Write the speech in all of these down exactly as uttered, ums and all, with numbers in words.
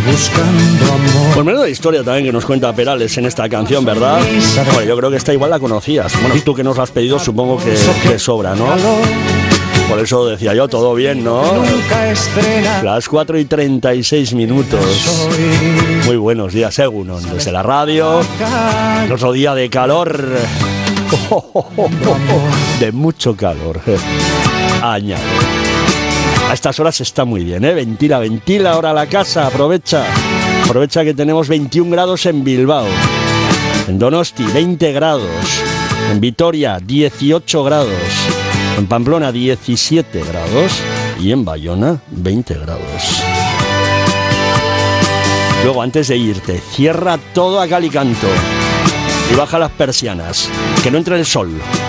buscando amor. Pues menuda historia también que nos cuenta Perales en esta canción, ¿verdad? Bueno, yo creo que esta igual la conocías. Bueno, tú que nos la has pedido supongo que, que sobra, ¿no? Por eso decía yo, todo bien, ¿no? Las cuatro y treinta y seis minutos. Muy buenos días, Egunon, desde la radio. Otro día de calor. De mucho calor. Añade. A estas horas está muy bien, ¿eh? Ventila, ventila ahora la casa, aprovecha. Aprovecha que tenemos veintiún grados en Bilbao. En Donosti, veinte grados. En Vitoria, dieciocho grados. En Pamplona, diecisiete grados. Y en Bayona, veinte grados. Luego, antes de irte, cierra todo a cal y canto. Y baja las persianas. Que no entre el sol.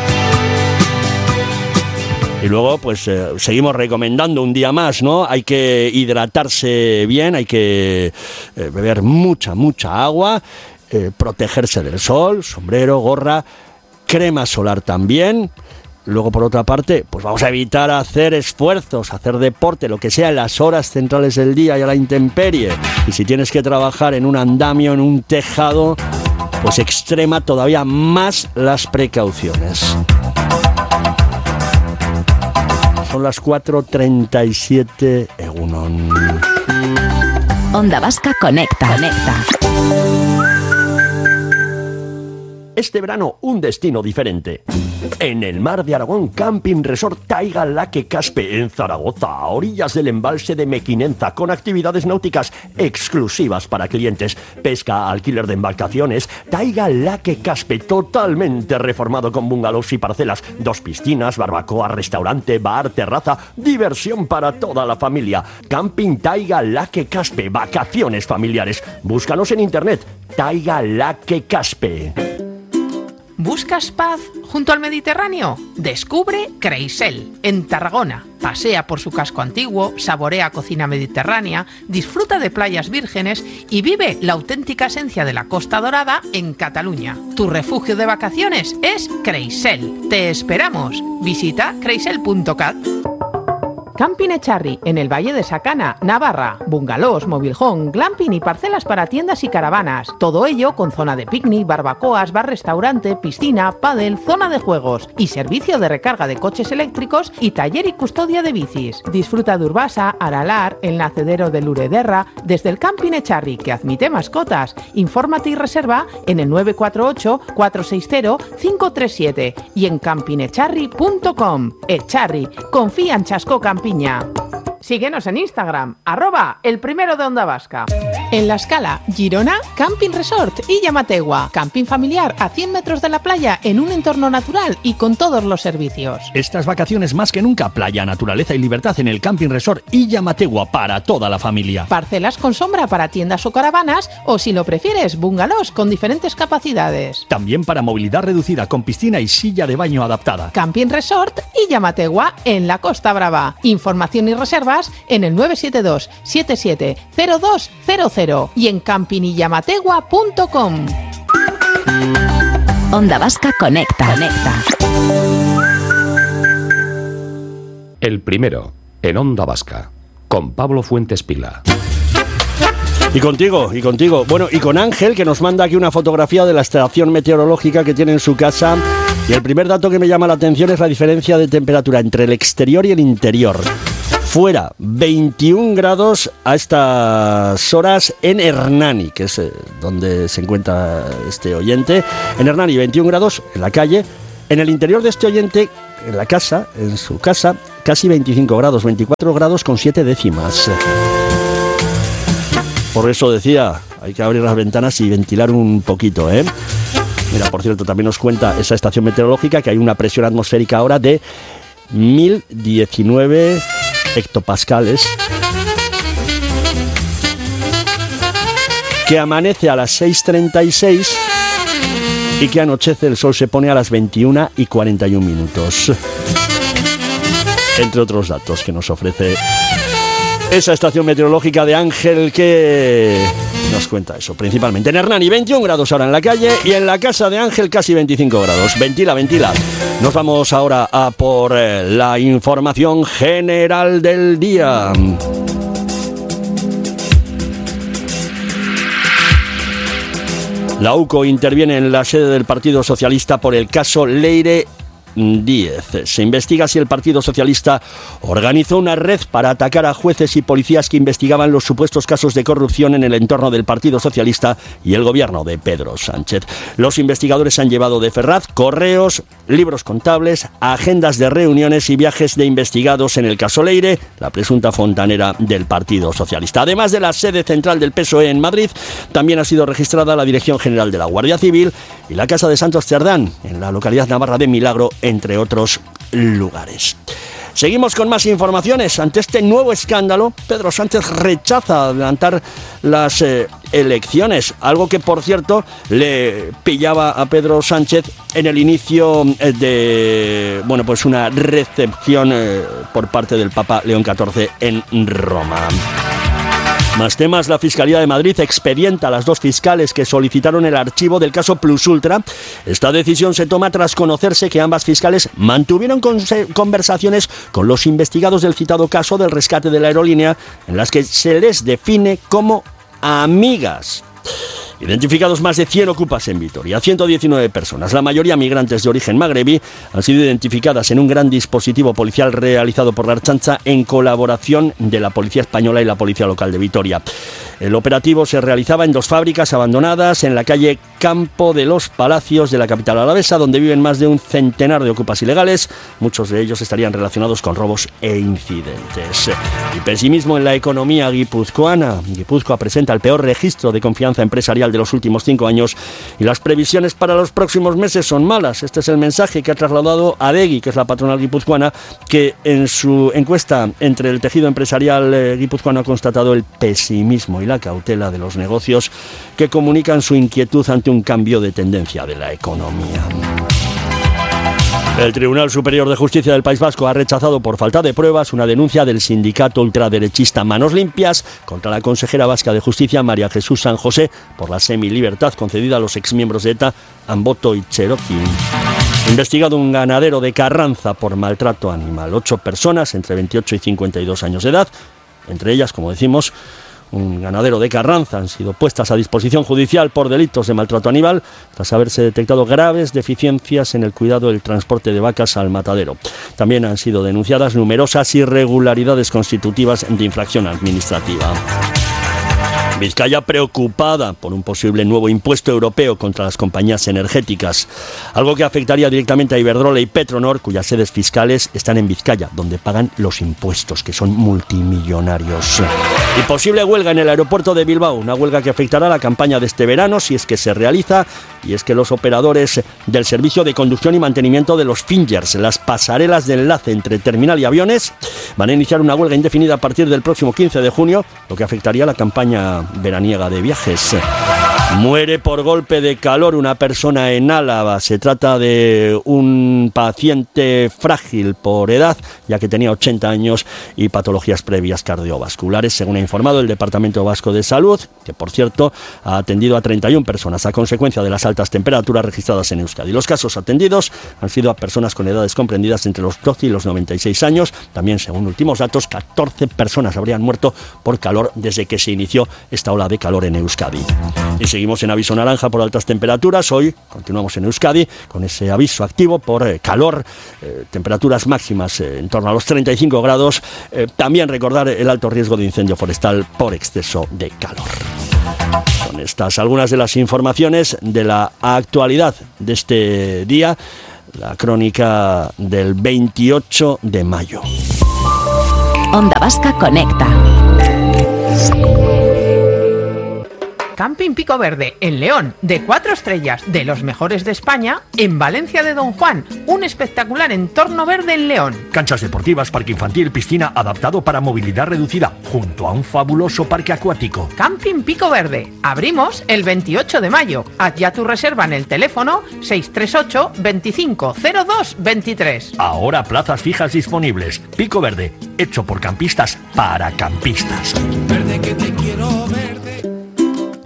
Y luego, pues, eh, seguimos recomendando un día más, ¿no? Hay que hidratarse bien, hay que eh, beber mucha, mucha agua, eh, protegerse del sol, sombrero, gorra, crema solar también. Luego, por otra parte, pues vamos a evitar hacer esfuerzos, hacer deporte, lo que sea, en las horas centrales del día y a la intemperie. Y si tienes que trabajar en un andamio, en un tejado, pues extrema todavía más las precauciones. Son las cuatro treinta y siete, Egunon. Onda Vasca Conecta. Conecta. Este verano, un destino diferente. En el mar de Aragón, Camping Resort Taiga Laque Caspe, en Zaragoza, a orillas del embalse de Mequinenza, con actividades náuticas exclusivas para clientes, pesca, alquiler de embarcaciones. Taiga Laque Caspe, totalmente reformado con bungalows y parcelas, dos piscinas, barbacoa, restaurante, bar, terraza, diversión para toda la familia. Camping Taiga Laque Caspe, vacaciones familiares. Búscanos en internet, Taiga Laque Caspe. ¿Buscas paz junto al Mediterráneo? Descubre Creisel, en Tarragona. Pasea por su casco antiguo, saborea cocina mediterránea, disfruta de playas vírgenes y vive la auténtica esencia de la Costa Dorada en Cataluña. Tu refugio de vacaciones es Creisel. Te esperamos. Visita creisel punto cat. Camping Echarri, en el Valle de Sacana, Navarra. Bungalows, mobile home, glamping y parcelas para tiendas y caravanas. Todo ello con zona de picnic, barbacoas, bar-restaurante, piscina, pádel, zona de juegos y servicio de recarga de coches eléctricos y taller y custodia de bicis. Disfruta de Urbasa, Aralar, el nacedero de Lurederra, desde el Camping Echarri, que admite mascotas. Infórmate y reserva en el nueve cuatro ocho, cuatro seis cero, cinco tres siete y en camping echarri punto com. Echarri, confía en Chasco Camping. Síguenos en Instagram, arroba el primero de Onda Vasca. En La Scala, Girona, Camping Resort y Llamategua. Camping familiar a cien metros de la playa en un entorno natural y con todos los servicios. Estas vacaciones más que nunca, playa, naturaleza y libertad en el Camping Resort y Llamategua para toda la familia. Parcelas con sombra para tiendas o caravanas o, si lo prefieres, bungalows con diferentes capacidades. También para movilidad reducida con piscina y silla de baño adaptada. Camping Resort y Llamategua en la Costa Brava. Información y reservas en el nueve siete dos, siete siete cero dos cero cero y en camping y llamategua punto com. Onda Vasca Conecta. Conecta. El primero, en Onda Vasca, con Pablo Fuentes Pila. Y contigo, y contigo. Bueno, y con Ángel, que nos manda aquí una fotografía de la estación meteorológica que tiene en su casa. Y el primer dato que me llama la atención es la diferencia de temperatura entre el exterior y el interior. Fuera, veintiún grados a estas horas en Hernani, que es eh, donde se encuentra este oyente. En Hernani, veintiún grados en la calle. En el interior de este oyente, en la casa, en su casa, casi veinticinco grados, veinticuatro grados con siete décimas. Por eso decía, hay que abrir las ventanas y ventilar un poquito, ¿eh? Mira, por cierto, también nos cuenta esa estación meteorológica que hay una presión atmosférica ahora de mil diecinueve hectopascales, que amanece a las seis treinta y seis y que anochece, el sol se pone a las veintiuna y cuarenta y un minutos. Entre otros datos que nos ofrece esa estación meteorológica de Ángel, que nos cuenta eso, principalmente. En Hernani, veintiún grados ahora en la calle, y en la casa de Ángel casi veinticinco grados. Ventila, ventila. Nos vamos ahora a por eh, la información general del día. La U C O interviene en la sede del Partido Socialista por el caso Leire Díez. Se investiga si el Partido Socialista organizó una red para atacar a jueces y policías que investigaban los supuestos casos de corrupción en el entorno del Partido Socialista y el gobierno de Pedro Sánchez. Los investigadores han llevado de Ferraz correos, libros contables, agendas de reuniones y viajes de investigados en el caso Leire, la presunta fontanera del Partido Socialista. Además de la sede central del P S O E en Madrid, también ha sido registrada la Dirección General de la Guardia Civil y la Casa de Santos Cerdán, en la localidad navarra de Milagro, entre otros lugares. Seguimos con más informaciones. Ante este nuevo escándalo, Pedro Sánchez rechaza adelantar las eh, elecciones, algo que, por cierto, le pillaba a Pedro Sánchez en el inicio de, bueno, pues una recepción eh, por parte del Papa León catorce en Roma. Más temas, la Fiscalía de Madrid expedienta a las dos fiscales que solicitaron el archivo del caso Plus Ultra. Esta decisión se toma tras conocerse que ambas fiscales mantuvieron conversaciones con los investigados del citado caso del rescate de la aerolínea, en las que se les define como amigas. Identificados más de cien ocupas en Vitoria, ciento diecinueve personas, la mayoría migrantes de origen magrebí, han sido identificadas en un gran dispositivo policial realizado por la Ertzaintza en colaboración de la Policía Española y la Policía Local de Vitoria. El operativo se realizaba en dos fábricas abandonadas en la calle Campo de los Palacios de la capital alavesa, donde viven más de un centenar de ocupas ilegales. Muchos de ellos estarían relacionados con robos e incidentes. Y pesimismo en la economía guipuzcoana. Guipúzcoa presenta el peor registro de confianza empresarial de los últimos cinco años y las previsiones para los próximos meses son malas. Este es el mensaje que ha trasladado Adegi, que es la patronal guipuzcoana, que en su encuesta entre el tejido empresarial eh, guipuzcoano ha constatado el pesimismo y la cautela de los negocios, que comunican su inquietud ante un cambio de tendencia de la economía. El Tribunal Superior de Justicia del País Vasco ha rechazado por falta de pruebas una denuncia del sindicato ultraderechista Manos Limpias contra la consejera vasca de Justicia María Jesús San José por la semilibertad concedida a los exmiembros de ETA Amboto y Cherokee. Investigado un ganadero de Carranza por maltrato animal. Ocho personas entre veintiocho y cincuenta y dos años de edad, entre ellas, como decimos, un ganadero de Carranza, han sido puestas a disposición judicial por delitos de maltrato animal tras haberse detectado graves deficiencias en el cuidado del transporte de vacas al matadero. También han sido denunciadas numerosas irregularidades constitutivas de infracción administrativa. Vizcaya preocupada por un posible nuevo impuesto europeo contra las compañías energéticas, algo que afectaría directamente a Iberdrola y Petronor, cuyas sedes fiscales están en Vizcaya, donde pagan los impuestos, que son multimillonarios. Y posible huelga en el aeropuerto de Bilbao, una huelga que afectará la campaña de este verano, si es que se realiza, y es que los operadores del servicio de conducción y mantenimiento de los Fingers, las pasarelas de enlace entre terminal y aviones, van a iniciar una huelga indefinida a partir del próximo quince de junio, lo que afectaría a la campaña veraniega de viajes. Muere por golpe de calor una persona en Álava. Se trata de un paciente frágil por edad, ya que tenía ochenta años y patologías previas cardiovasculares, según ha informado el Departamento Vasco de Salud, que por cierto ha atendido a treinta y una personas a consecuencia de las altas temperaturas registradas en Euskadi. Los casos atendidos han sido a personas con edades comprendidas entre los doce y los noventa y seis años. También, según últimos datos, catorce personas habrían muerto por calor desde que se inició esta ola de calor en Euskadi. Y seguimos en aviso naranja por altas temperaturas. Hoy continuamos en Euskadi con ese aviso activo por eh, calor, eh, temperaturas máximas eh, en torno a los treinta y cinco grados. Eh, también recordar el alto riesgo de incendio forestal por exceso de calor. Son estas algunas de las informaciones de la actualidad de este día, la crónica del veintiocho de mayo. Onda Vasca Conecta. Camping Pico Verde, en León, de cuatro estrellas, de los mejores de España, en Valencia de Don Juan, un espectacular entorno verde en León. Canchas deportivas, parque infantil, piscina adaptado para movilidad reducida, junto a un fabuloso parque acuático. Camping Pico Verde, abrimos el veintiocho de mayo. Haz ya tu reserva en el teléfono seis tres ocho, veinticinco cero dos veintitrés. Ahora plazas fijas disponibles. Pico Verde, hecho por campistas para campistas. Verde que te quiero verde. Busca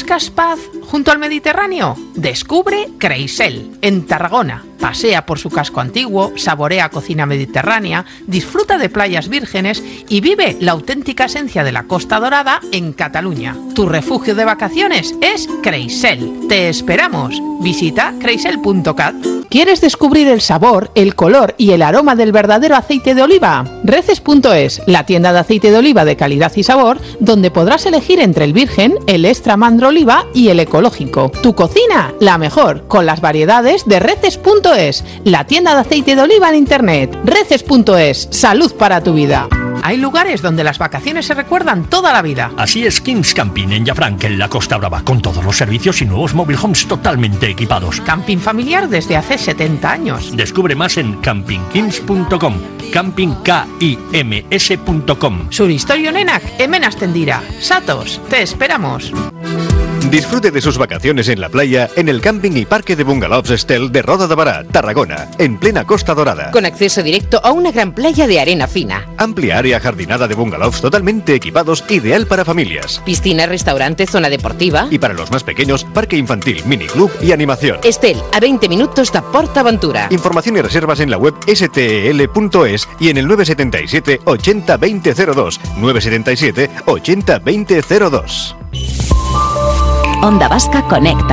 ¿Buscas paz junto al Mediterráneo? Descubre Creisel, en Tarragona. Pasea por su casco antiguo, saborea cocina mediterránea, disfruta de playas vírgenes y vive la auténtica esencia de la Costa Dorada en Cataluña. Tu refugio de vacaciones es Creisel. Te esperamos. Visita creisel punto cat. ¿Quieres descubrir el sabor, el color y el aroma del verdadero aceite de oliva? Reces punto es, la tienda de aceite de oliva de calidad y sabor, donde podrás elegir entre el virgen, el extra mandro oliva y el ecológico. Tu cocina, la mejor, con las variedades de Reces punto es, la tienda de aceite de oliva en internet. Reces punto es, salud para tu vida. Hay lugares donde las vacaciones se recuerdan toda la vida. Así es Kings Camping en Llafranc, en la Costa Brava, con todos los servicios y nuevos mobile homes totalmente equipados. Camping familiar desde hace setenta años. Descubre más en camping kings punto com, camping kims punto com. Suristorio Nenak, Emenas Tendira. Satos, te esperamos. Disfrute de sus vacaciones en la playa en el camping y parque de bungalows Estel de Roda de Bará, Tarragona, en plena Costa Dorada. Con acceso directo a una gran playa de arena fina. Amplia área jardinada de bungalows totalmente equipados, ideal para familias. Piscina, restaurante, zona deportiva. Y para los más pequeños, parque infantil, miniclub y animación. Estel, a veinte minutos de PortAventura. Información y reservas en la web ese te ele punto es y en el nueve siete siete, ochenta, veinte cero dos. nueve siete siete, ochenta, veinte cero dos. Onda Vasca Conecta.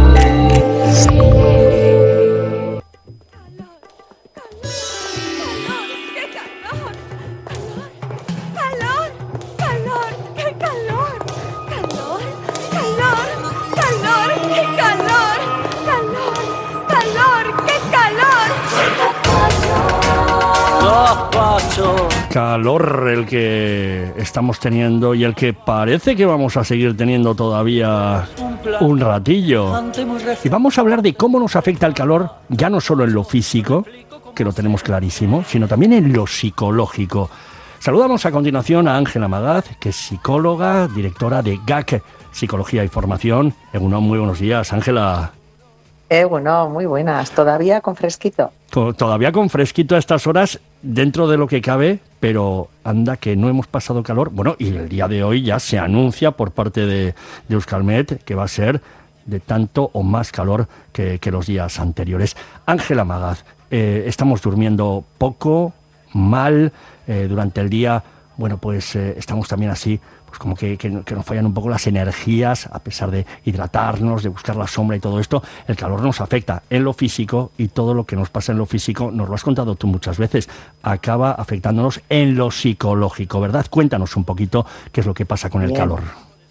Calor el que estamos teniendo y el que parece que vamos a seguir teniendo todavía un ratillo. Y vamos a hablar de cómo nos afecta el calor, ya no solo en lo físico, que lo tenemos clarísimo, sino también en lo psicológico. Saludamos a continuación a Ángela Magaz, que es psicóloga, directora de G A C, Psicología y Formación. Egunon, muy buenos días, Ángela. Eh, bueno, muy buenas. Todavía con fresquito. Todavía con fresquito a estas horas, dentro de lo que cabe, pero anda que no hemos pasado calor. Bueno, y el día de hoy ya se anuncia por parte de, de Euskalmet que va a ser de tanto o más calor que, que los días anteriores. Ángela Magaz, eh, estamos durmiendo poco, mal, eh, durante el día. Bueno, pues eh, estamos también así, pues como que, que, que nos fallan un poco las energías, a pesar de hidratarnos, de buscar la sombra y todo esto. El calor nos afecta en lo físico y todo lo que nos pasa en lo físico, nos lo has contado tú muchas veces, acaba afectándonos en lo psicológico, ¿verdad? Cuéntanos un poquito qué es lo que pasa con el Bien. calor.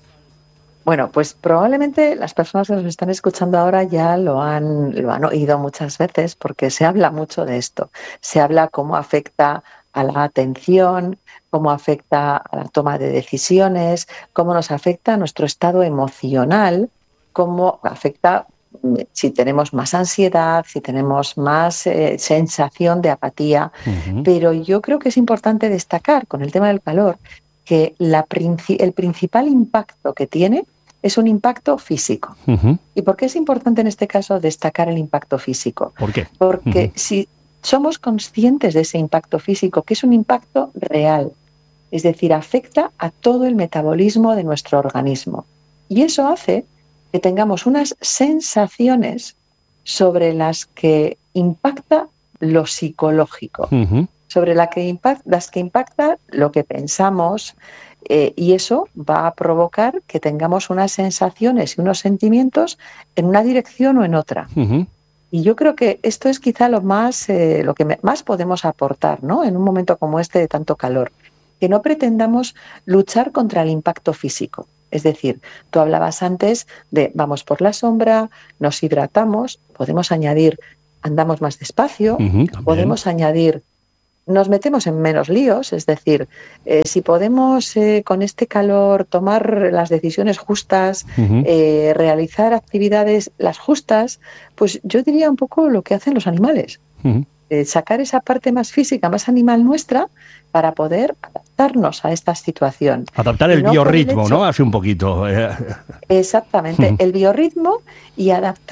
Bueno, pues probablemente las personas que nos están escuchando ahora ya lo han, lo han oído muchas veces porque se habla mucho de esto. Se habla cómo afecta a la atención, cómo afecta a la toma de decisiones, cómo nos afecta a nuestro estado emocional, cómo afecta si tenemos más ansiedad, si tenemos más eh, sensación de apatía. Uh-huh. Pero yo creo que es importante destacar con el tema del calor que la princi- el principal impacto que tiene es un impacto físico. Uh-huh. ¿Y por qué es importante en este caso destacar el impacto físico? ¿Por qué? Porque uh-huh. si somos conscientes de ese impacto físico, que es un impacto real, es decir, afecta a todo el metabolismo de nuestro organismo. Y eso hace que tengamos unas sensaciones sobre las que impacta lo psicológico, uh-huh. sobre la que impact, las que impacta lo que pensamos, eh, y eso va a provocar que tengamos unas sensaciones y unos sentimientos en una dirección o en otra. Uh-huh. Y yo creo que esto es quizá lo más, eh, lo que más podemos aportar, ¿no? En un momento como este de tanto calor, que no pretendamos luchar contra el impacto físico. Es decir, tú hablabas antes de vamos por la sombra, nos hidratamos, podemos añadir andamos más despacio, uh-huh, podemos añadir nos metemos en menos líos, es decir, eh, si podemos eh, con este calor tomar las decisiones justas, uh-huh. eh, realizar actividades las justas, pues yo diría un poco lo que hacen los animales. Uh-huh. Eh, sacar esa parte más física, más animal nuestra, para poder adaptarnos a esta situación. Adaptar el no biorritmo, el hecho, ¿no? Hace un poquito. Eh. Exactamente, uh-huh. el biorritmo y adaptar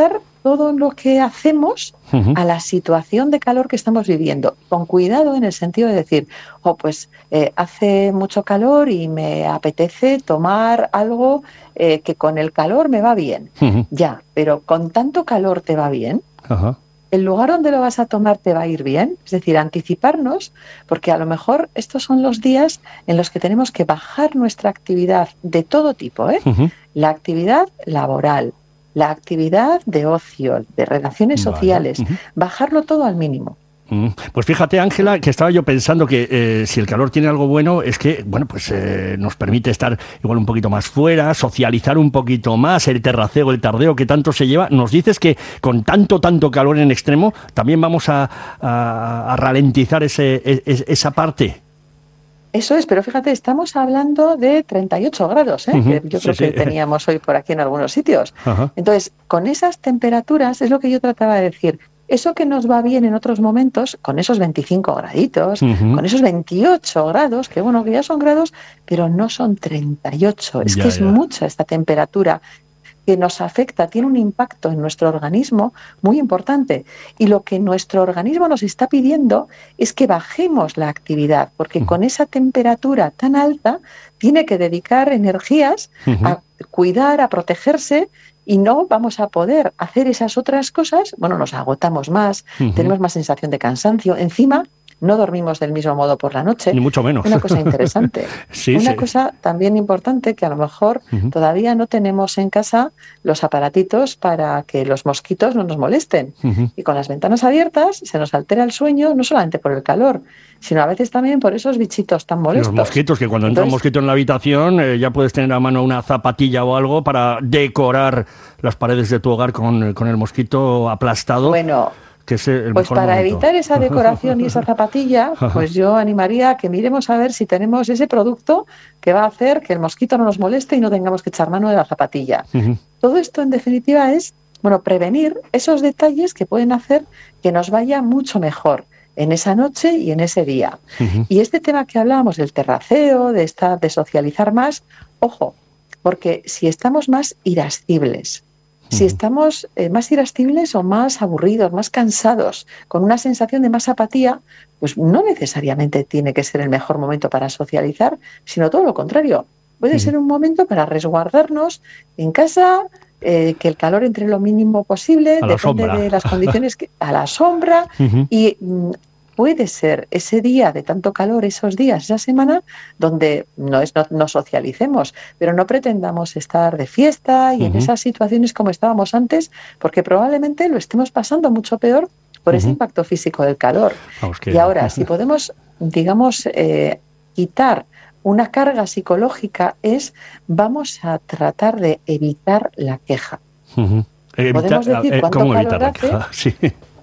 todo lo que hacemos uh-huh. a la situación de calor que estamos viviendo, con cuidado en el sentido de decir, oh, pues eh, hace mucho calor y me apetece tomar algo eh, que con el calor me va bien. Uh-huh. Ya, pero con tanto calor te va bien. Uh-huh. ¿El lugar donde lo vas a tomar te va a ir bien? Es decir, anticiparnos, porque a lo mejor estos son los días en los que tenemos que bajar nuestra actividad de todo tipo, ¿eh? Uh-huh. La actividad laboral, la actividad de ocio, de relaciones vale. sociales, uh-huh. bajarlo todo al mínimo. Pues fíjate, Ángela, que estaba yo pensando que eh, si el calor tiene algo bueno es que, bueno, pues eh, nos permite estar igual un poquito más fuera, socializar un poquito más, el terraceo, el tardeo que tanto se lleva. Nos dices que con tanto, tanto calor en extremo también vamos a, a, a ralentizar ese, es, esa parte. Eso es, pero fíjate, estamos hablando de treinta y ocho grados, ¿eh? Uh-huh. que yo creo sí, que sí. teníamos hoy por aquí en algunos sitios. Uh-huh. Entonces, con esas temperaturas es lo que yo trataba de decir. Eso que nos va bien en otros momentos, con esos veinticinco graditos, uh-huh. con esos veintiocho grados, que bueno, que ya son grados, pero no son treinta y ocho. Es ya, que es ya. mucha esta temperatura que nos afecta, tiene un impacto en nuestro organismo muy importante. Y lo que nuestro organismo nos está pidiendo es que bajemos la actividad, porque uh-huh. con esa temperatura tan alta tiene que dedicar energías uh-huh. a cuidar, a protegerse, y no vamos a poder hacer esas otras cosas. Bueno, nos agotamos más, uh-huh. tenemos más sensación de cansancio. Encima, no dormimos del mismo modo por la noche. Ni mucho menos. Una cosa interesante. sí, Una sí. cosa también importante que a lo mejor uh-huh. todavía no tenemos en casa los aparatitos para que los mosquitos no nos molesten. Uh-huh. Y con las ventanas abiertas se nos altera el sueño, no solamente por el calor, sino a veces también por esos bichitos tan molestos. Los mosquitos, que cuando entra Entonces, un mosquito en la habitación eh, ya puedes tener a mano una zapatilla o algo para decorar las paredes de tu hogar con, con el mosquito aplastado. Bueno, que es el pues mejor para momento. Evitar esa decoración y esa zapatilla, pues yo animaría a que miremos a ver si tenemos ese producto que va a hacer que el mosquito no nos moleste y no tengamos que echar mano de la zapatilla. Uh-huh. Todo esto, en definitiva, es bueno prevenir esos detalles que pueden hacer que nos vaya mucho mejor en esa noche y en ese día. Uh-huh. Y este tema que hablábamos del terraceo, de estar, de socializar más, ojo, porque si estamos más irascibles, uh-huh. si estamos eh, más irascibles o más aburridos, más cansados, con una sensación de más apatía, pues no necesariamente tiene que ser el mejor momento para socializar, sino todo lo contrario. Puede uh-huh. ser un momento para resguardarnos en casa, eh, que el calor entre lo mínimo posible, a depende de las condiciones, que, a la sombra, uh-huh. y mm, puede ser ese día de tanto calor, esos días, esa semana, donde no es no, no socialicemos, pero no pretendamos estar de fiesta y uh-huh. en esas situaciones como estábamos antes, porque probablemente lo estemos pasando mucho peor por uh-huh. ese impacto físico del calor. Vamos, que... Y ahora, si podemos, digamos, eh, quitar una carga psicológica, es vamos a tratar de evitar la queja. Uh-huh. Evita, Podemos decir eh, cuánto ¿cómo calor evitar la hace. queja? Sí.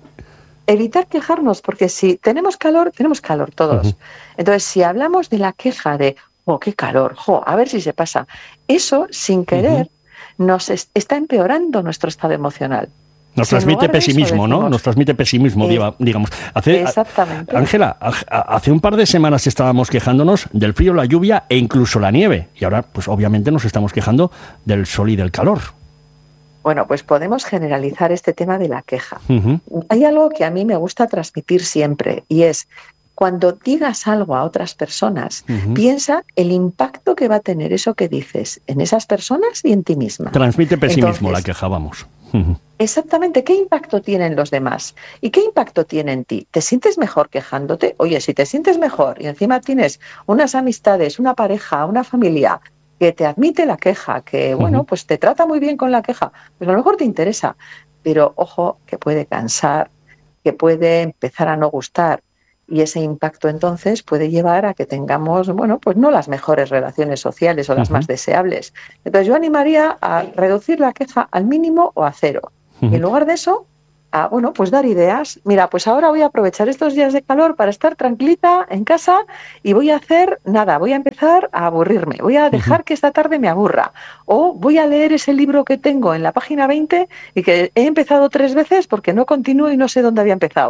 Evitar quejarnos, porque si tenemos calor, tenemos calor todos. Uh-huh. Entonces, si hablamos de la queja de, oh, qué calor, jo, a ver si se pasa, eso, sin querer, uh-huh. nos es, está empeorando nuestro estado emocional. Nos si transmite pesimismo, decimos, ¿no? Nos transmite pesimismo, eh, digamos. Hace, exactamente. Ángela, hace un par de semanas estábamos quejándonos del frío, la lluvia e incluso la nieve. Y ahora, pues obviamente nos estamos quejando del sol y del calor. Bueno, pues podemos generalizar este tema de la queja. Uh-huh. Hay algo que a mí me gusta transmitir siempre, y es, cuando digas algo a otras personas, uh-huh. piensa el impacto que va a tener eso que dices en esas personas y en ti misma. Transmite pesimismo. Entonces, la queja, vamos. Uh-huh. Exactamente, ¿qué impacto tienen los demás? ¿Y qué impacto tiene en ti? ¿Te sientes mejor quejándote? Oye, si te sientes mejor y encima tienes unas amistades, una pareja, una familia que te admite la queja, que bueno, uh-huh. pues te trata muy bien con la queja, pues a lo mejor te interesa, pero ojo, que puede cansar, que puede empezar a no gustar, y ese impacto entonces puede llevar a que tengamos, bueno, pues no las mejores relaciones sociales o las uh-huh. más deseables. Entonces yo animaría a reducir la queja al mínimo o a cero. Uh-huh. Y en lugar de eso, a, bueno, pues dar ideas. Mira, pues ahora voy a aprovechar estos días de calor para estar tranquilita en casa y voy a hacer nada, voy a empezar a aburrirme, voy a dejar uh-huh. que esta tarde me aburra, o voy a leer ese libro que tengo en la página veinte y que he empezado tres veces porque no continúo y no sé dónde había empezado.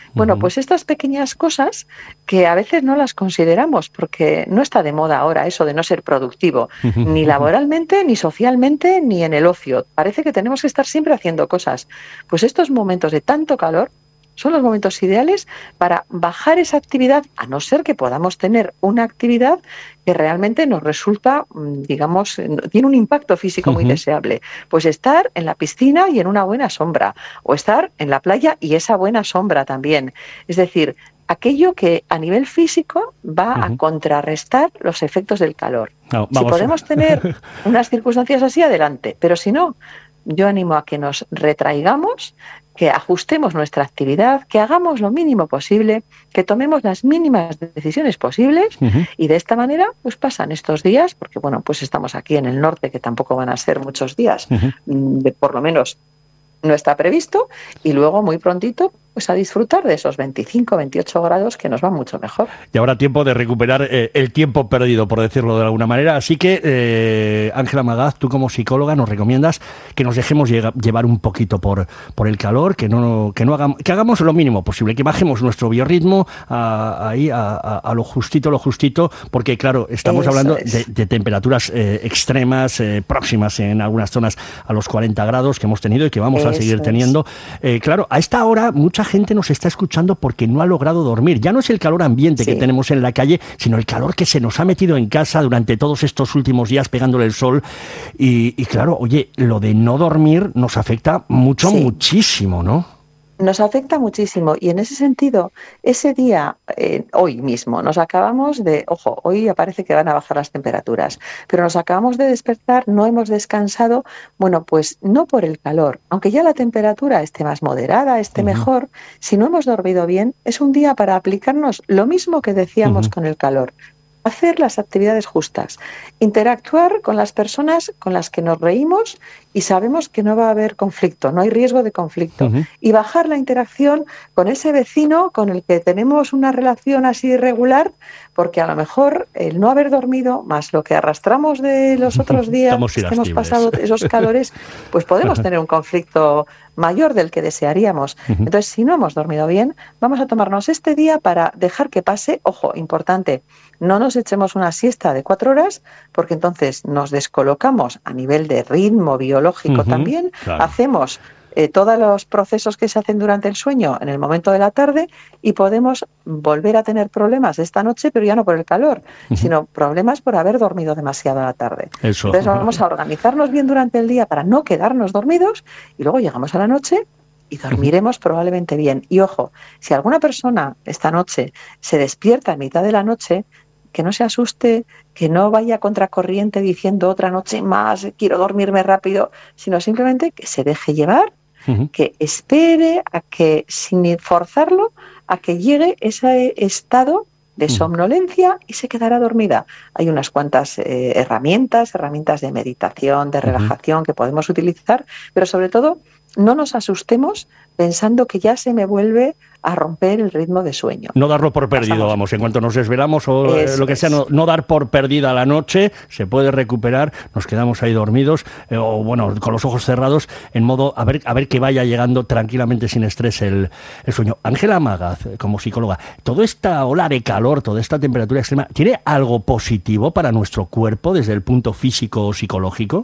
Bueno, Ujú. pues estas pequeñas cosas que a veces no las consideramos porque no está de moda ahora eso de no ser productivo, ni laboralmente, ni socialmente, ni en el ocio. Parece que tenemos que estar siempre haciendo cosas. Pues estos momentos de tanto calor son los momentos ideales para bajar esa actividad, a no ser que podamos tener una actividad que realmente nos resulta, digamos, tiene un impacto físico muy Ujú. deseable. Pues estar en la piscina y en una buena sombra, o estar en la playa y esa buena sombra también. Es decir, aquello que a nivel físico va a Ujú. contrarrestar los efectos del calor. No, Si vamos. podemos tener unas circunstancias así, adelante, pero si no, yo animo a que nos retraigamos, que ajustemos nuestra actividad, que hagamos lo mínimo posible, que tomemos las mínimas decisiones posibles Ujú. y de esta manera pues pasan estos días, porque bueno, pues estamos aquí en el norte, que tampoco van a ser muchos días, Ujú. de, por lo menos no está previsto, y luego muy prontito pues a disfrutar de esos veinticinco, veintiocho grados que nos va mucho mejor. Y habrá tiempo de recuperar eh, el tiempo perdido, por decirlo de alguna manera. Así que, eh, Ángela Magaz, tú como psicóloga nos recomiendas que nos dejemos llega, llevar un poquito por, por el calor, que no, que no hagamos, que hagamos lo mínimo posible, que bajemos nuestro biorritmo a, ahí a, a, a lo justito, lo justito, porque claro, estamos Eso hablando es. de, de temperaturas eh, extremas, eh, próximas en algunas zonas a los cuarenta grados que hemos tenido y que vamos a Eso seguir es. teniendo. Eh, claro, a esta hora mucha gente nos está escuchando porque no ha logrado dormir. Ya no es el calor ambiente Sí. que tenemos en la calle, sino el calor que se nos ha metido en casa durante todos estos últimos días pegándole el sol. Y, y claro, oye, lo de no dormir nos afecta mucho, Sí. muchísimo, ¿no? Nos afecta muchísimo y en ese sentido, ese día, eh, hoy mismo, nos acabamos de, ojo, hoy parece que van a bajar las temperaturas, pero nos acabamos de despertar, no hemos descansado, bueno, pues no por el calor, aunque ya la temperatura esté más moderada, esté Ujú. mejor, si no hemos dormido bien, es un día para aplicarnos lo mismo que decíamos Ujú. con el calor. Hacer las actividades justas, interactuar con las personas con las que nos reímos y sabemos que no va a haber conflicto, no hay riesgo de conflicto. Ujú. Y bajar la interacción con ese vecino con el que tenemos una relación así irregular, porque a lo mejor el no haber dormido, más lo que arrastramos de los otros días Estamos que hemos irascibles. pasado esos calores, pues podemos tener un conflicto mayor del que desearíamos. Ujú. Entonces, si no hemos dormido bien, vamos a tomarnos este día para dejar que pase, ojo, importante, no nos echemos una siesta de cuatro horas, porque entonces nos descolocamos a nivel de ritmo biológico Ujú. también, Claro. hacemos eh, todos los procesos que se hacen durante el sueño en el momento de la tarde y podemos volver a tener problemas esta noche, pero ya no por el calor, Ujú. sino problemas por haber dormido demasiado a la tarde. Eso. Entonces vamos a organizarnos bien durante el día para no quedarnos dormidos y luego llegamos a la noche y dormiremos probablemente bien. Y ojo, si alguna persona esta noche se despierta a mitad de la noche, que no se asuste, que no vaya contracorriente diciendo otra noche más, quiero dormirme rápido, sino simplemente que se deje llevar, Ujú. que espere a que, sin forzarlo, a que llegue ese estado de Ujú. somnolencia y se quedará dormida. Hay unas cuantas eh, herramientas, herramientas de meditación, de Ujú. relajación que podemos utilizar, pero sobre todo no nos asustemos pensando que ya se me vuelve a romper el ritmo de sueño. No darlo por perdido, Pasamos. vamos, en cuanto nos desvelamos o eh, Eso lo que sea, es. no, no dar por perdida la noche, se puede recuperar, nos quedamos ahí dormidos, eh, o bueno, con los ojos cerrados, en modo a ver, a ver que vaya llegando tranquilamente, sin estrés, el, el sueño. Ángela Magaz, como psicóloga, ¿toda esta ola de calor, toda esta temperatura extrema, tiene algo positivo para nuestro cuerpo desde el punto físico o psicológico?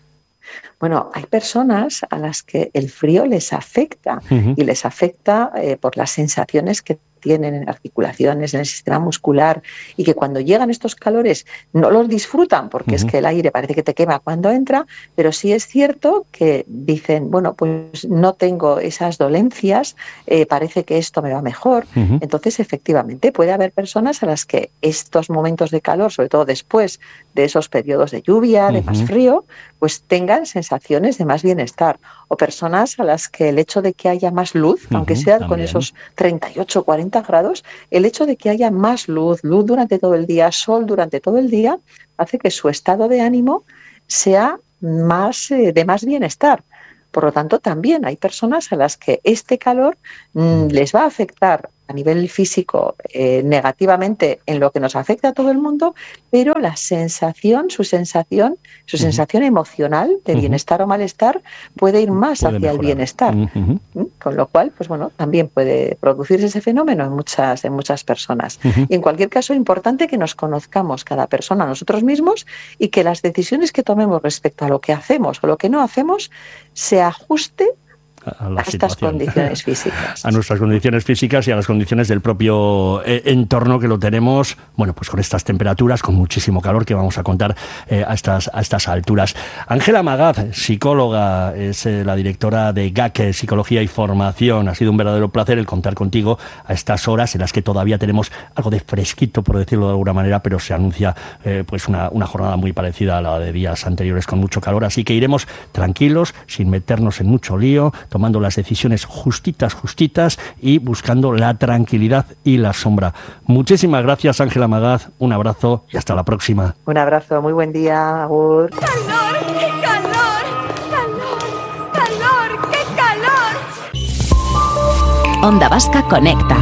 Bueno, hay personas a las que el frío les afecta Ujú. y les afecta eh, por las sensaciones que tienen en articulaciones, en el sistema muscular, y que cuando llegan estos calores no los disfrutan porque Ujú. es que el aire parece que te quema cuando entra, pero sí es cierto que dicen, bueno, pues no tengo esas dolencias, eh, parece que esto me va mejor. Ujú. Entonces, efectivamente, puede haber personas a las que estos momentos de calor, sobre todo después de esos periodos de lluvia, de más Ujú. frío, pues tengan sensaciones de más bienestar. O personas a las que el hecho de que haya más luz, Ujú, aunque sea con también. esos treinta y ocho, cuarenta grados, el hecho de que haya más luz, luz durante todo el día, sol durante todo el día, hace que su estado de ánimo sea más eh, de más bienestar. Por lo tanto, también hay personas a las que este calor mm, les va a afectar a nivel físico eh, negativamente en lo que nos afecta a todo el mundo, pero la sensación, su sensación, su uh-huh. sensación emocional de uh-huh. bienestar o malestar puede ir más puede hacia mejorar. El bienestar. Uh-huh. Con lo cual, pues bueno, también puede producirse ese fenómeno en muchas, en muchas personas. Uh-huh. Y en cualquier caso, es importante que nos conozcamos cada persona a nosotros mismos y que las decisiones que tomemos respecto a lo que hacemos o lo que no hacemos se ajuste a, a estas condiciones físicas. A nuestras condiciones físicas y a las condiciones del propio eh, entorno que lo tenemos, bueno, pues con estas temperaturas, con muchísimo calor que vamos a contar eh, a, estas, a estas alturas. Ángela Magaz, psicóloga, es eh, la directora de G A C, Psicología y Formación. Ha sido un verdadero placer el contar contigo a estas horas en las que todavía tenemos algo de fresquito, por decirlo de alguna manera, pero se anuncia eh, pues una, una jornada muy parecida a la de días anteriores con mucho calor, así que iremos tranquilos, sin meternos en mucho lío, tomando las decisiones justitas, justitas y buscando la tranquilidad y la sombra. Muchísimas gracias, Ángela Magaz, un abrazo y hasta la próxima. Un abrazo, muy buen día, agur. ¡Calor, qué calor! ¡Calor, calor, qué calor! Onda Vasca Conecta.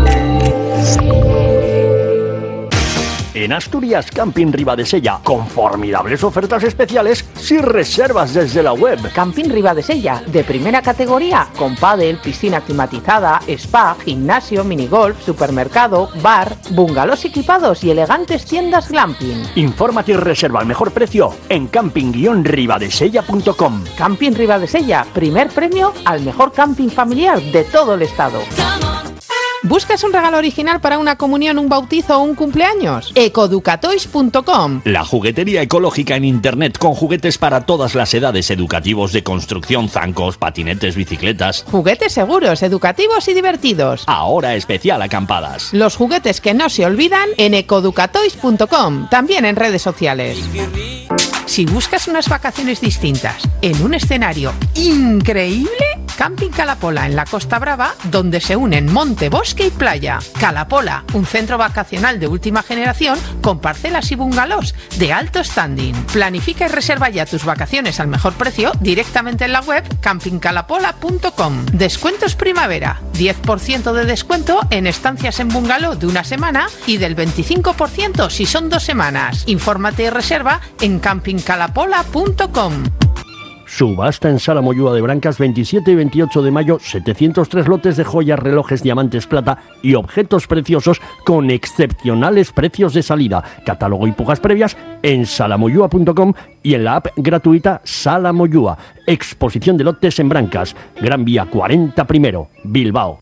En Asturias Camping Ribadesella, con formidables ofertas especiales si reservas desde la web. Camping Ribadesella, de primera categoría, con pádel, piscina climatizada, spa, gimnasio, minigolf, supermercado, bar, bungalows equipados y elegantes tiendas glamping. Infórmate y reserva al mejor precio en camping guion ribadesella punto com. Camping Ribadesella, primer premio al mejor camping familiar de todo el estado. ¿Buscas un regalo original para una comunión, un bautizo o un cumpleaños? ecoeducatoys punto com. La juguetería ecológica en internet con juguetes para todas las edades, educativos, de construcción, zancos, patinetes, bicicletas. Juguetes seguros, educativos y divertidos. Ahora especial acampadas. Los juguetes que no se olvidan en ecoeducatoys punto com, también en redes sociales. Si buscas unas vacaciones distintas en un escenario increíble, Camping Calapola en la Costa Brava, donde se unen monte, bosque y playa. Calapola, un centro vacacional de última generación con parcelas y bungalows de alto standing. Planifica y reserva ya tus vacaciones al mejor precio directamente en la web camping calapola punto com. Descuentos primavera, diez por ciento de descuento en estancias en bungalow de una semana y del veinticinco por ciento si son dos semanas. Infórmate y reserva en camping calapola punto com. Subasta en Sala Moyúa de Brancas, veintisiete y veintiocho de mayo, setecientos tres lotes de joyas, relojes, diamantes, plata y objetos preciosos con excepcionales precios de salida. Catálogo y pujas previas en sala moyúa punto com y en la app gratuita Sala Moyúa. Exposición de lotes en Brancas, Gran Vía cuarenta primero, Bilbao.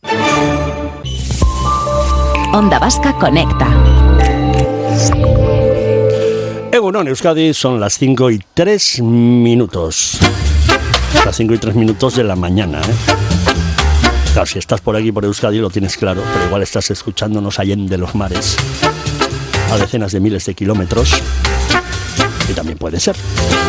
Onda Vasca Conecta. Egunon, Euskadi, son las cinco y tres minutos. Las cinco y tres minutos de la mañana, ¿eh? Claro, si estás por aquí, por Euskadi, lo tienes claro, pero igual estás escuchándonos allende los mares, a decenas de miles de kilómetros, y también puede ser.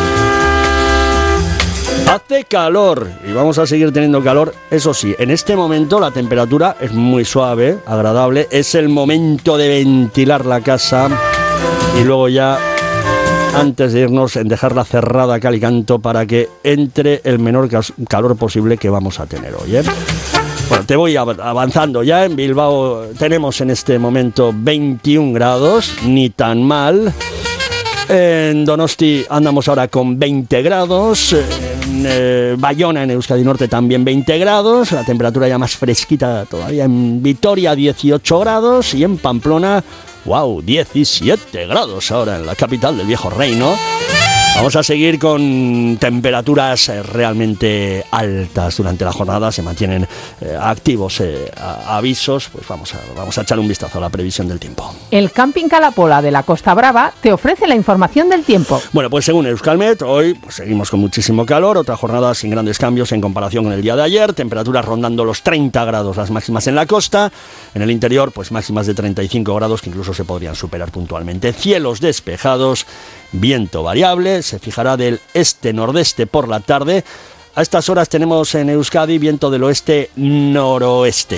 Hace calor, y vamos a seguir teniendo calor. Eso sí, en este momento la temperatura es muy suave, agradable. Es el momento de ventilar la casa y luego ya, antes de irnos, en dejarla cerrada cal y canto para que entre el menor calor posible que vamos a tener hoy, ¿eh? Bueno, te voy avanzando ya. En Bilbao tenemos en este momento veintiún grados, ni tan mal. En Donosti andamos ahora con veinte grados. En eh, Bayona, en Euskadi Norte, también veinte grados. La temperatura ya más fresquita todavía. En Vitoria, dieciocho grados. Y en Pamplona, wow, diecisiete grados ahora en la capital del viejo reino. Vamos a seguir con temperaturas realmente altas durante la jornada. Se mantienen eh, activos eh, a, avisos. Pues vamos a, vamos a echar un vistazo a la previsión del tiempo. El Camping Calapola de la Costa Brava te ofrece la información del tiempo. Bueno, pues según Euskalmet, hoy pues, seguimos con muchísimo calor. Otra jornada sin grandes cambios en comparación con el día de ayer. Temperaturas rondando los treinta grados las máximas en la costa. En el interior, pues máximas de treinta y cinco grados que incluso se podrían superar puntualmente. Cielos despejados. Viento variable, se fijará del este-nordeste por la tarde. A estas horas tenemos en Euskadi viento del oeste-noroeste.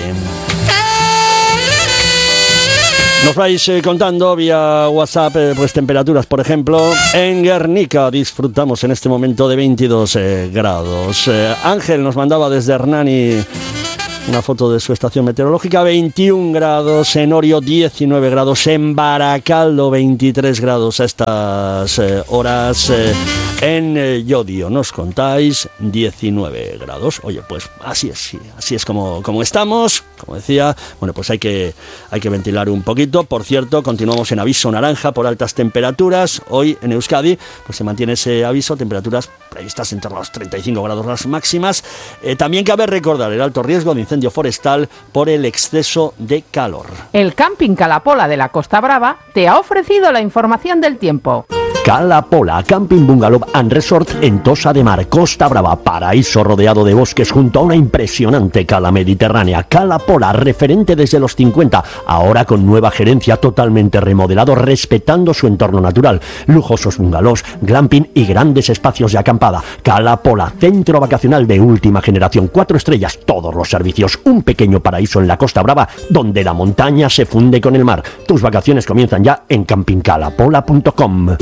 Nos vais eh, contando vía WhatsApp eh, pues temperaturas, por ejemplo. En Guernica disfrutamos en este momento de veintidós eh, grados. Eh, Ángel nos mandaba desde Hernani una foto de su estación meteorológica, veintiún grados, en Orio diecinueve grados, en Baracaldo veintitrés grados a estas eh, horas, eh, en eh, Llodio nos contáis diecinueve grados. Oye, pues así es, sí, así es como, como estamos, como decía, bueno, pues hay que, hay que ventilar un poquito. Por cierto, continuamos en aviso naranja por altas temperaturas. Hoy en Euskadi pues se mantiene ese aviso, temperaturas previstas entre los treinta y cinco grados las máximas. Eh, también cabe recordar el alto riesgo de incendio forestal por el exceso de calor. El Camping Calapola de la Costa Brava te ha ofrecido la información del tiempo. Calapola, Camping Bungalow and Resort en Tossa de Mar, Costa Brava, paraíso rodeado de bosques junto a una impresionante cala mediterránea. Calapola, referente desde los cincuenta, ahora con nueva gerencia, totalmente remodelado, respetando su entorno natural. Lujosos bungalows, glamping y grandes espacios de acampada. Calapola, centro vacacional de última generación, cuatro estrellas, todos los servicios, un pequeño paraíso en la Costa Brava, donde la montaña se funde con el mar. Tus vacaciones comienzan ya en camping calapola punto com.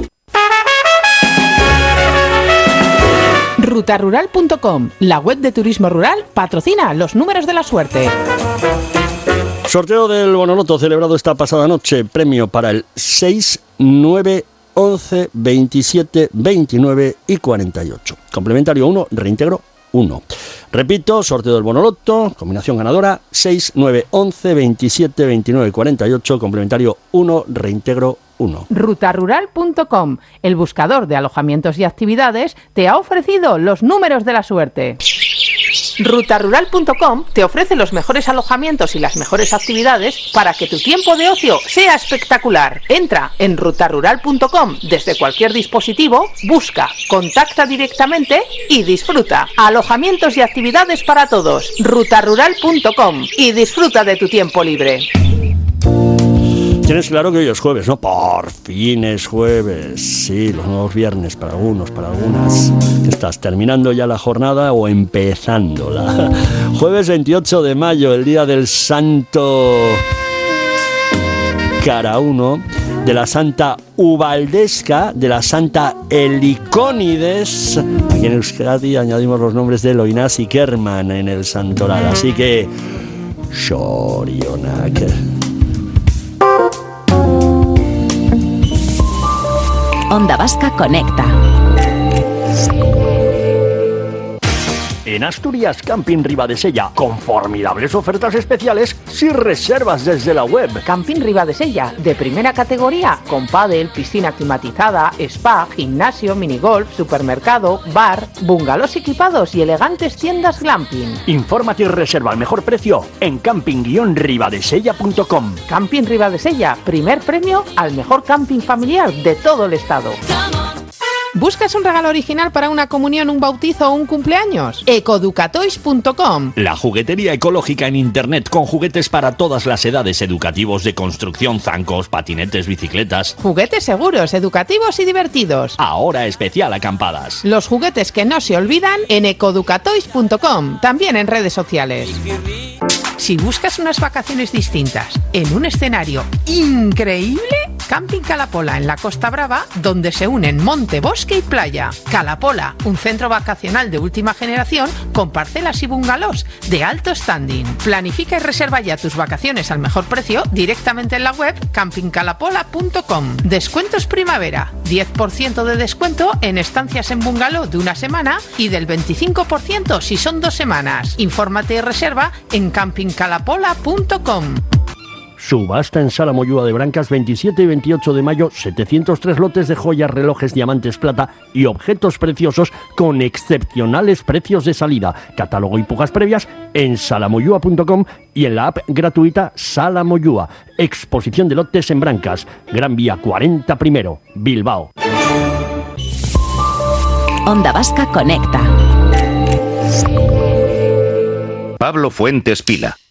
ruta rural punto com, la web de turismo rural, patrocina los números de la suerte. Sorteo del Bonoloto celebrado esta pasada noche. Premio para el seis, nueve, once, veintisiete, veintinueve y cuarenta y ocho. Complementario uno, reintegro uno. Repito, sorteo del Bonoloto, combinación ganadora seis, nueve, once, veintisiete, veintinueve y cuarenta y ocho, complementario uno, reintegro uno. ruta rural punto com, el buscador de alojamientos y actividades, te ha ofrecido los números de la suerte. ruta rural punto com te ofrece los mejores alojamientos y las mejores actividades para que tu tiempo de ocio sea espectacular. Entra en ruta rural punto com desde cualquier dispositivo, busca, contacta directamente y disfruta. Alojamientos y actividades para todos. ruta rural punto com y disfruta de tu tiempo libre. Tienes claro que hoy es jueves, ¿no? Por fin es jueves. Sí, los nuevos viernes para algunos, para algunas. ¿Estás terminando ya la jornada o empezándola? Jueves veintiocho de mayo, el día del Santo Carauno, de la Santa Ubaldesca, de la Santa Helicónides. Aquí en Euskadi añadimos los nombres de Loinás y Kerman en el santoral. Así que, Shorionak. Onda Vasca Conecta. En Asturias, Camping Ribadesella, con formidables ofertas especiales si reservas desde la web. Camping Ribadesella, de primera categoría, con pádel, piscina climatizada, spa, gimnasio, minigolf, supermercado, bar, bungalows equipados y elegantes tiendas glamping. Infórmate y reserva al mejor precio en camping guion ribadesella punto com. Camping Ribadesella, primer premio al mejor camping familiar de todo el estado. ¿Buscas un regalo original para una comunión, un bautizo o un cumpleaños? ecoducatoys punto com. La juguetería ecológica en internet con juguetes para todas las edades, educativos, de construcción, zancos, patinetes, bicicletas. Juguetes seguros, educativos y divertidos. Ahora especial acampadas. Los juguetes que no se olvidan en ecoducatoys punto com, también en redes sociales. Si buscas unas vacaciones distintas en un escenario increíble, Camping Calapola en la Costa Brava, donde se unen monte, bosque y playa. Calapola, un centro vacacional de última generación con parcelas y bungalows de alto standing. Planifica y reserva ya tus vacaciones al mejor precio directamente en la web camping calapola punto com. Descuentos primavera, diez por ciento de descuento en estancias en bungalow de una semana y del veinticinco por ciento si son dos semanas. Infórmate y reserva en camping calapola punto com. Subasta en Sala Moyúa de Brancas, veintisiete y veintiocho de mayo, setecientos tres lotes de joyas, relojes, diamantes, plata y objetos preciosos con excepcionales precios de salida. Catálogo y pujas previas en sala moyúa punto com y en la app gratuita Sala Moyúa. Exposición de lotes en Brancas, Gran Vía cuarenta primero, Bilbao. Onda Vasca Conecta. Pablo Fuentes Pila.